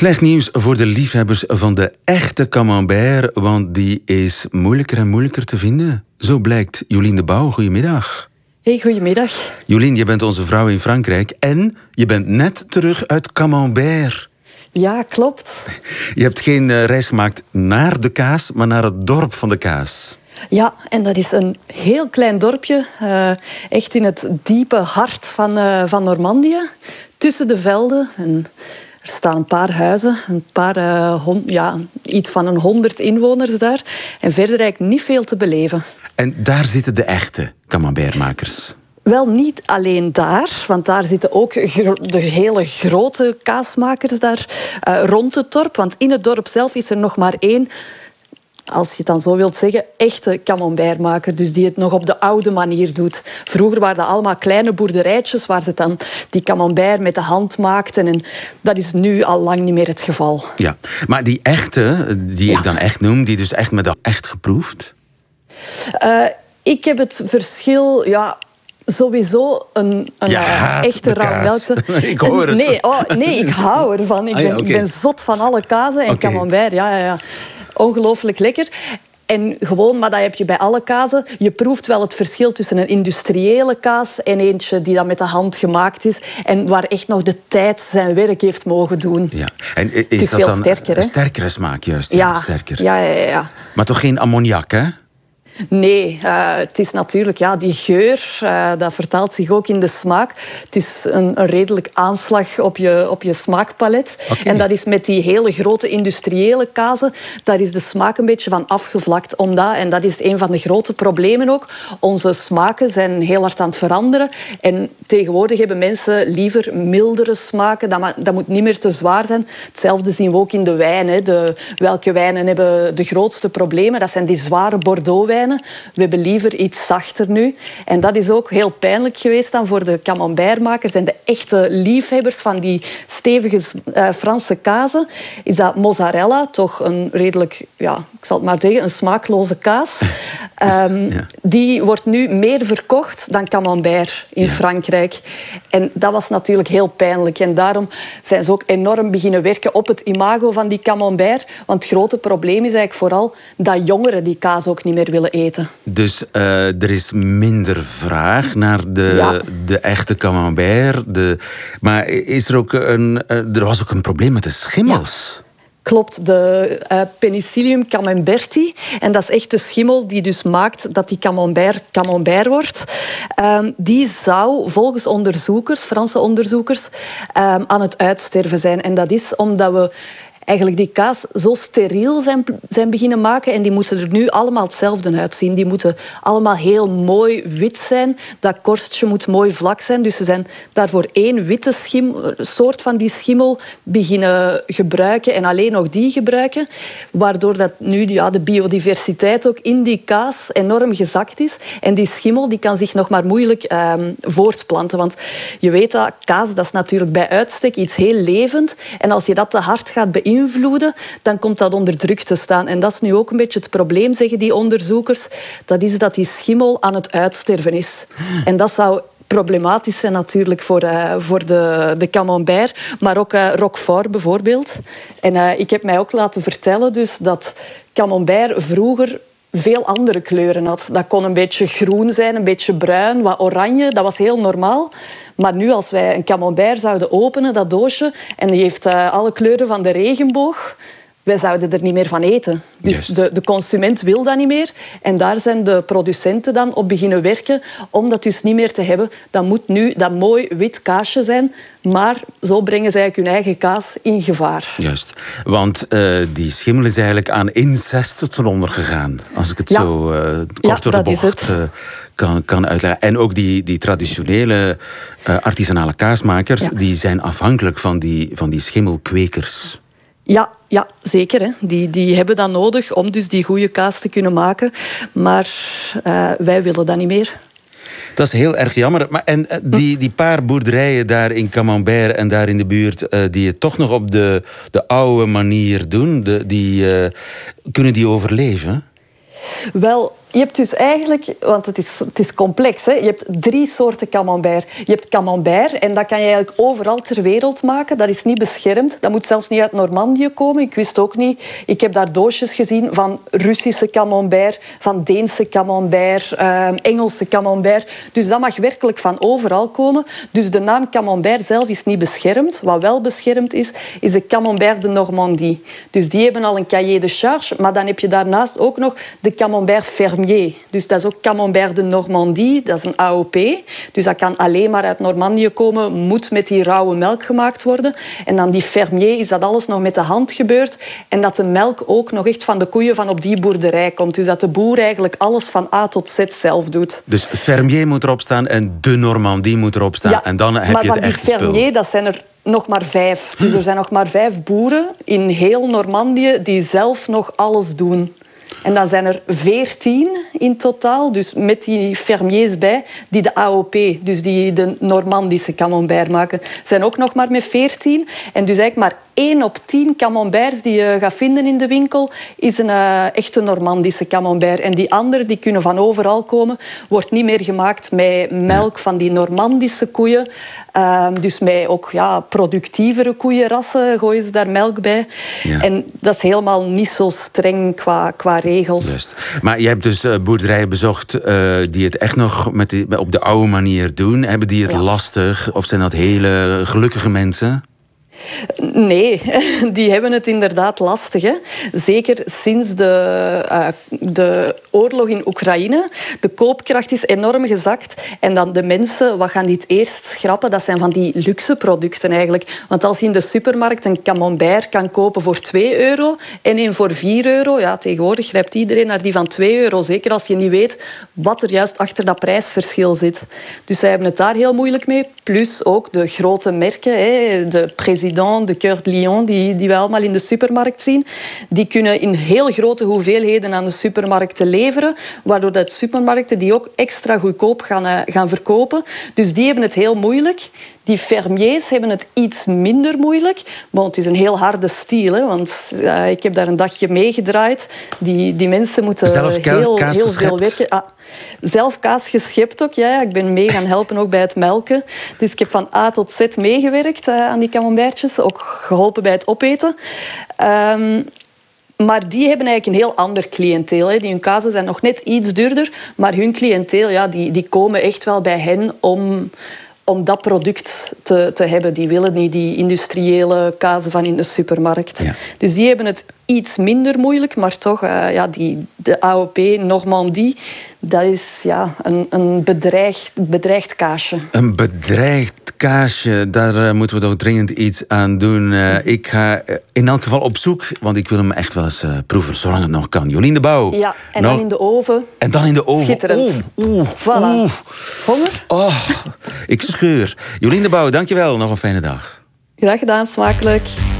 Slecht nieuws voor de liefhebbers van de echte camembert, want die is moeilijker en moeilijker te vinden. Zo blijkt. Jolien de Bouw, goedemiddag. Hey, goedemiddag. Jolien, je bent onze vrouw in Frankrijk en je bent net terug uit Camembert. Ja, klopt. Je hebt geen reis gemaakt naar de kaas, maar naar het dorp van de kaas. Ja, en dat is een heel klein dorpje, echt in het diepe hart van Normandië, tussen de velden. En er staan een paar huizen, iets van 100 inwoners daar. En verder eigenlijk niet veel te beleven. En daar zitten de echte camembertmakers. Wel, niet alleen daar, want daar zitten ook de hele grote kaasmakers daar rond het dorp. Want in het dorp zelf is er nog maar één, als je het dan zo wilt zeggen, echte camembertmaker. Dus die het nog op de oude manier doet. Vroeger waren dat allemaal kleine boerderijtjes waar ze dan die camembert met de hand maakten. En dat is nu al lang niet meer het geval. Ja, maar die echte, die ik dan echt noem, die dus echt met de echt geproefd? Ik heb het verschil... Sowieso een echte rauwmelkse. Ik hoor het. Nee, ik hou ervan. Ik ben zot van alle kazen en camembert. Ja. Ongelooflijk lekker. En gewoon, maar dat heb je bij alle kazen. Je proeft wel het verschil tussen een industriële kaas en eentje die dan met de hand gemaakt is. En waar echt nog de tijd zijn werk heeft mogen doen. Ja. En is het is dat veel dan sterker, een sterkere smaak, juist? Ja, sterker. Ja. Maar toch geen ammoniak, hè? Nee, het is natuurlijk, die geur, dat vertaalt zich ook in de smaak. Het is een redelijk aanslag op je smaakpalet. Okay. En dat is met die hele grote industriële kazen, daar is de smaak een beetje van afgevlakt. En dat is een van de grote problemen ook. Onze smaken zijn heel hard aan het veranderen. En tegenwoordig hebben mensen liever mildere smaken. Dat moet niet meer te zwaar zijn. Hetzelfde zien we ook in de wijn. Hè. Welke wijnen hebben de grootste problemen? Dat zijn die zware Bordeaux-wijnen. We hebben liever iets zachter nu. En dat is ook heel pijnlijk geweest dan voor de camembertmakers en de echte liefhebbers van die stevige Franse kazen. Is dat mozzarella, toch een redelijk, ik zal het maar zeggen, een smaakloze kaas. Die wordt nu meer verkocht dan camembert in Frankrijk. En dat was natuurlijk heel pijnlijk. En daarom zijn ze ook enorm beginnen werken op het imago van die camembert. Want het grote probleem is eigenlijk vooral dat jongeren die kaas ook niet meer willen eten. Dus er is minder vraag naar de echte camembert. Maar is er ook er was ook een probleem met de schimmels. Ja. Klopt, de Penicillium camemberti. En dat is echt de schimmel die dus maakt dat die camembert wordt. Die zou volgens onderzoekers, Franse onderzoekers, aan het uitsterven zijn. En dat is omdat we eigenlijk die kaas zo steriel zijn beginnen maken. En die moeten er nu allemaal hetzelfde uitzien. Die moeten allemaal heel mooi wit zijn. Dat korstje moet mooi vlak zijn. Dus ze zijn daarvoor één witte soort van die schimmel beginnen gebruiken. En alleen nog die gebruiken. Waardoor dat nu de biodiversiteit ook in die kaas enorm gezakt is. En die schimmel die kan zich nog maar moeilijk voortplanten. Want je weet dat kaas, dat is natuurlijk bij uitstek iets heel levend. En als je dat te hard gaat beïnvloeden, dan komt dat onder druk te staan. En dat is nu ook een beetje het probleem, zeggen die onderzoekers. Dat is dat die schimmel aan het uitsterven is. En dat zou problematisch zijn natuurlijk voor de camembert, maar ook Roquefort bijvoorbeeld. En ik heb mij ook laten vertellen dus dat camembert vroeger veel andere kleuren had. Dat kon een beetje groen zijn, een beetje bruin, wat oranje. Dat was heel normaal. Maar nu, als wij een camembert zouden openen, dat doosje, en die heeft alle kleuren van de regenboog, wij zouden er niet meer van eten. Dus de consument wil dat niet meer. En daar zijn de producenten dan op beginnen werken om dat dus niet meer te hebben. Dat moet nu dat mooi wit kaasje zijn. Maar zo brengen zij hun eigen kaas in gevaar. Juist. Want die schimmel is eigenlijk aan incest ten onder gegaan. Als ik het zo kort door de bocht kan uitleggen. En ook die traditionele artisanale kaasmakers, die zijn afhankelijk van die schimmelkwekers. Ja, zeker. Hè. Die hebben dat nodig om dus die goede kaas te kunnen maken. Maar wij willen dat niet meer. Dat is heel erg jammer. Maar, en die paar boerderijen daar in Camembert en daar in de buurt, die het toch nog op de oude manier doen, kunnen die overleven? Wel, Je hebt dus eigenlijk, want het is complex, hè? Je hebt 3 soorten camembert. Je hebt camembert en dat kan je eigenlijk overal ter wereld maken. Dat is niet beschermd. Dat moet zelfs niet uit Normandië komen. Ik wist ook niet. Ik heb daar doosjes gezien van Russische camembert, van Deense camembert, Engelse camembert. Dus dat mag werkelijk van overal komen. Dus de naam camembert zelf is niet beschermd. Wat wel beschermd is de camembert de Normandie. Dus die hebben al een cahier de charge, maar dan heb je daarnaast ook nog de camembert fermier. Dus dat is ook camembert de Normandie, dat is een AOP. Dus dat kan alleen maar uit Normandië komen, moet met die rauwe melk gemaakt worden. En dan die fermier is dat alles nog met de hand gebeurd. En dat de melk ook nog echt van de koeien van op die boerderij komt. Dus dat de boer eigenlijk alles van A tot Z zelf doet. Dus fermier moet erop staan en de Normandie moet erop staan. Ja, en dan heb je het echte spul. Maar van die fermier, dat zijn er nog maar 5. Dus er zijn nog maar 5 boeren in heel Normandië die zelf nog alles doen. En dan zijn er 14 in totaal, dus met die fermiers bij, die de AOP, dus die de Normandische camembert maken. Zijn ook nog maar met 14. En dus eigenlijk maar 1 op 10 camemberts die je gaat vinden in de winkel is een echte Normandische camembert. En die anderen die kunnen van overal komen. Wordt niet meer gemaakt met melk van die Normandische koeien. Dus met ook productievere koeienrassen gooien ze daar melk bij. Ja. En dat is helemaal niet zo streng qua regels. Juist. Maar je hebt dus boerderijen bezocht die het echt nog op de oude manier doen. Hebben die het lastig? Of zijn dat hele gelukkige mensen? Nee, die hebben het inderdaad lastig. Hè. Zeker sinds de oorlog in Oekraïne. De koopkracht is enorm gezakt. En dan de mensen, wat gaan die het eerst schrappen? Dat zijn van die luxe producten eigenlijk. Want als je in de supermarkt een camembert kan kopen voor €2 en een voor €4... Ja, tegenwoordig grijpt iedereen naar die van €2. Zeker als je niet weet wat er juist achter dat prijsverschil zit. Dus zij hebben het daar heel moeilijk mee. Plus ook de grote merken, de Président, de Coeur de Lion, die we allemaal in de supermarkt zien, die kunnen in heel grote hoeveelheden aan de supermarkten leveren, waardoor de supermarkten die ook extra goedkoop gaan verkopen. Dus die hebben het heel moeilijk. Die fermiers hebben het iets minder moeilijk. Maar het is een heel harde stiel, hè, want ik heb daar een dagje meegedraaid. Die mensen moeten heel veel werken. Zelf kaas geschept ook. Ja. Ik ben mee gaan helpen ook bij het melken. Dus ik heb van A tot Z meegewerkt aan die camembertjes. Ook geholpen bij het opeten. Maar die hebben eigenlijk een heel ander cliënteel. Hè. Die hun kazen zijn nog net iets duurder. Maar hun cliënteel, die komen echt wel bij hen om dat product te hebben. Die willen niet die industriële kazen van in de supermarkt. Ja. Dus die hebben het iets minder moeilijk, maar toch, de AOP Normandie, dat is een bedreigd kaasje. Een bedreigd kaasje, daar moeten we toch dringend iets aan doen. Ik ga in elk geval op zoek, want ik wil hem echt wel eens proeven, zolang het nog kan. Jolien de Bouw. Ja, en dan in de oven. En dan in de oven. Schitterend. Voilà. Honger? Oh, ik scheur. Jolien de Bouw, dankjewel. Nog een fijne dag. Graag gedaan, smakelijk.